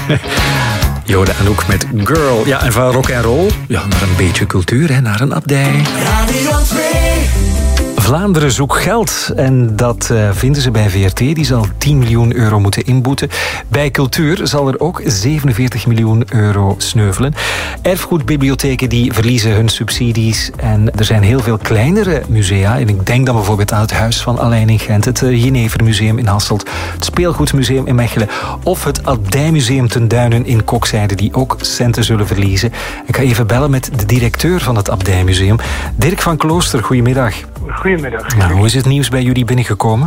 Jode Anouk met Girl. Ja, en van rock en roll, ja, naar een beetje cultuur, hè, naar een abdij. Radio 2. Vlaanderen zoekt geld en dat vinden ze bij VRT. Die zal 10 miljoen euro moeten inboeten. Bij cultuur zal er ook 47 miljoen euro sneuvelen. Erfgoedbibliotheken die verliezen hun subsidies. En er zijn heel veel kleinere musea. En ik denk dan bijvoorbeeld aan het Huis van Alein in Gent, het Jenevermuseum in Hasselt, het Speelgoedmuseum in Mechelen of het Abdijmuseum ten Duinen in Kokzijde, die ook centen zullen verliezen. Ik ga even bellen met de directeur van het Abdijmuseum, Dirk van Klooster. Goedemiddag. Goedemiddag. Nou, hoe is het nieuws bij jullie binnengekomen?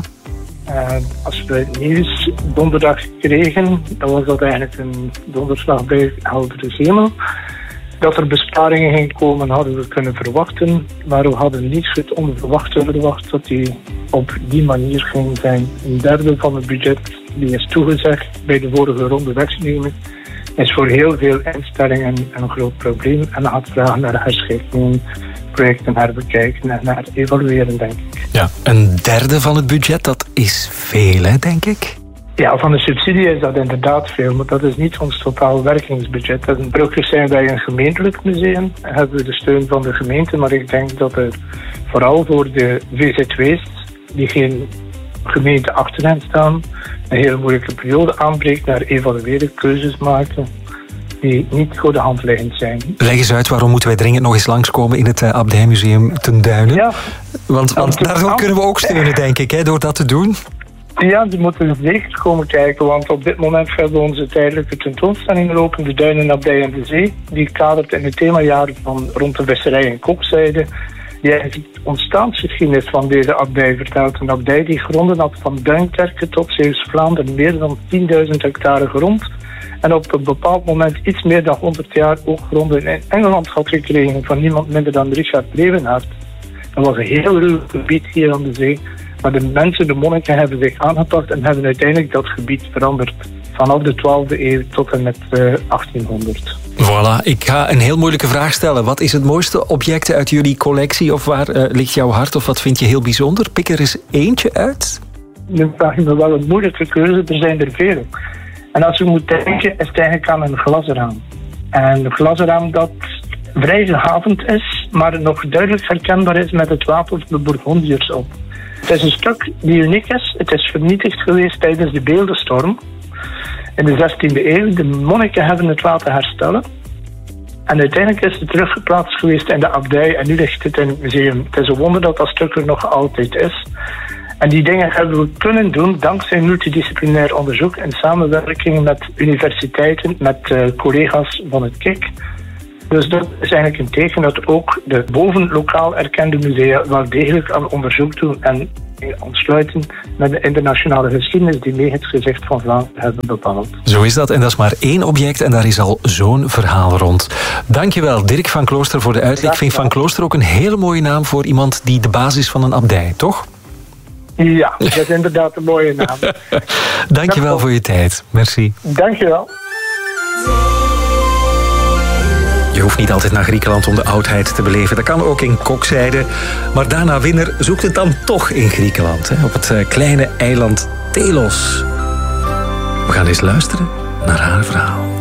Als we het nieuws donderdag kregen, dan was dat eigenlijk een donderslag bij heldere hemel. Dat er besparingen gingen komen, hadden we kunnen verwachten. Maar we hadden niet het onverwachte verwacht dat die op die manier ging zijn. Een derde van het budget die is toegezegd bij de vorige ronde wegnemen, is voor heel veel instellingen een groot probleem. En dan gaat vragen naar herschikking, projecten herbekijken en naar evalueren, denk ik. Ja, een derde van het budget, dat is veel, hè, denk ik? Ja, van de subsidie is dat inderdaad veel, maar dat is niet ons totaal werkingsbudget. Dat is gelukkig zijn wij een gemeentelijk museum, hebben we de steun van de gemeente, maar ik denk dat er vooral voor de VZW's, die geen gemeente achter hen staan, een hele moeilijke periode aanbreekt, naar evalueren, keuzes maken die niet voor de hand liggend zijn. Leg eens uit, waarom moeten wij dringend nog eens langskomen in het Abdijmuseum ten Duinen? Ja, want daardoor kunnen we ook steunen, denk ik, hè, door dat te doen. Ja, die moeten zeker komen kijken, want op dit moment hebben we onze tijdelijke tentoonstelling lopen, de Duinenabdij en de Zee. Die kadert in het themajaar van rond de visserij in Kokzijde. Die eigenlijk de ontstaansgeschiedenis van deze abdij vertelt. Een abdij die gronden had van Duinkerke tot Zeeuws-Vlaanderen, meer dan 10.000 hectare grond. En op een bepaald moment iets meer dan 100 jaar ook gronden in Engeland had gekregen van niemand minder dan Richard Leeuwenhart. Dat was een heel ruw gebied hier aan de zee. Maar de mensen, de monniken, hebben zich aangepakt en hebben uiteindelijk dat gebied veranderd. Vanaf de 12e eeuw tot en met 1800. Voilà, ik ga een heel moeilijke vraag stellen. Wat is het mooiste object uit jullie collectie? Of waar ligt jouw hart? Of wat vind je heel bijzonder? Pik er eens eentje uit. Nu vraag je me wel een moeilijke keuze. Er zijn er veel. En als je moet denken, is het eigenlijk aan een glasraam. En een glasraam dat vrij gehavend is, maar nog duidelijk herkenbaar is met het wapen van de Bourgondiërs op. Het is een stuk die uniek is. Het is vernietigd geweest tijdens de beeldenstorm in de 16e eeuw. De monniken hebben het laten herstellen. En uiteindelijk is het teruggeplaatst geweest in de abdij en nu ligt het in het museum. Het is een wonder dat dat stuk er nog altijd is. En die dingen hebben we kunnen doen dankzij multidisciplinair onderzoek in samenwerking met universiteiten, met collega's van het KIK. Dus dat is eigenlijk een teken dat ook de bovenlokaal erkende musea wel degelijk aan onderzoek doen en ontsluiten met de internationale geschiedenis die mee het gezicht van Vlaanderen hebben bepaald. Zo is dat en dat is maar één object en daar is al zo'n verhaal rond. Dankjewel Dirk van Klooster voor de uitleg. Ik vind Van Klooster ook een hele mooie naam voor iemand die de basis van een abdij, toch? Ja, dat is inderdaad een mooie naam. Dankjewel voor je tijd. Merci. Dankjewel. Je hoeft niet altijd naar Griekenland om de oudheid te beleven. Dat kan ook in Kokzijde. Maar Dana Winner zoekt het dan toch in Griekenland. Hè? Op het kleine eiland Telos. We gaan eens luisteren naar haar verhaal.